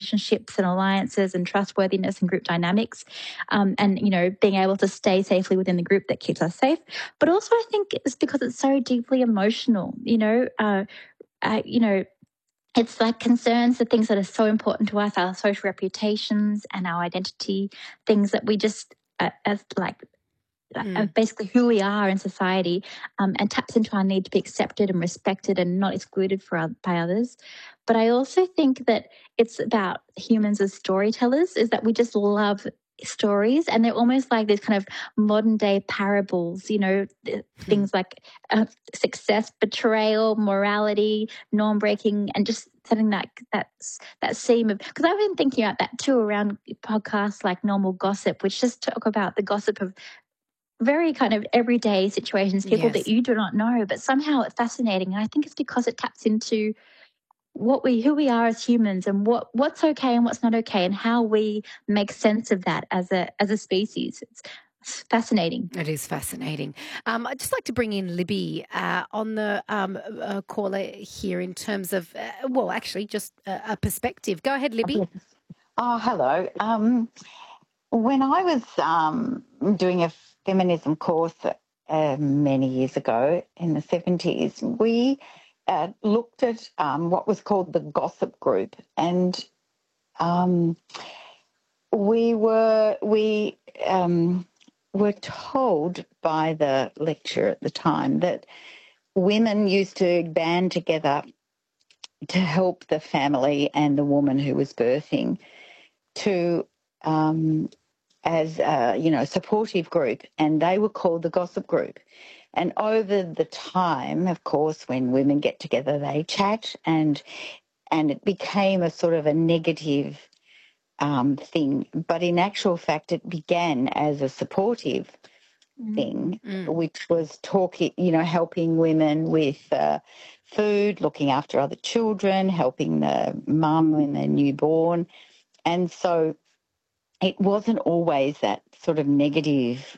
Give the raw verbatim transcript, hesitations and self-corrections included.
relationships and alliances and trustworthiness and group dynamics, um, and, you know, being able to stay safely within the group that keeps us safe. But also I think it's because it's so deeply emotional, you know, uh, uh, you know, it's like concerns the things that are so important to us, our social reputations and our identity, things that we just, uh, as like, Mm. of basically who we are in society, um, and taps into our need to be accepted and respected and not excluded for, by others. But I also think that it's about humans as storytellers, is that we just love stories, and they're almost like these kind of modern day parables, you know, things like uh, success, betrayal, morality, norm breaking, and just something that that's that seam of, because I've been thinking about that too around podcasts like Normal Gossip, which just talk about the gossip of very kind of everyday situations, people Yes. that you do not know, but somehow it's fascinating. And I think it's because it taps into what we, who we are as humans, and what, what's okay and what's not okay, and how we make sense of that as a as a species. It's, it's fascinating. It is fascinating. Um, I'd just like to bring in Libby uh, on the um, uh, caller here in terms of, uh, well, actually just a, a perspective. Go ahead, Libby. Oh, hello. Um, when I was um, doing a feminism course uh, many years ago in the seventies, we uh, looked at um, what was called the gossip group, and um, we were we um, were told by the lecturer at the time that women used to band together to help the family and the woman who was birthing to um, as a, you know, supportive group, and they were called the gossip group. And over the time, of course, when women get together, they chat, and and it became a sort of a negative um, thing. But in actual fact, it began as a supportive thing, Mm. which was talking, you know, helping women with uh, food, looking after other children, helping the mum when they're newborn. And so it wasn't always that sort of negative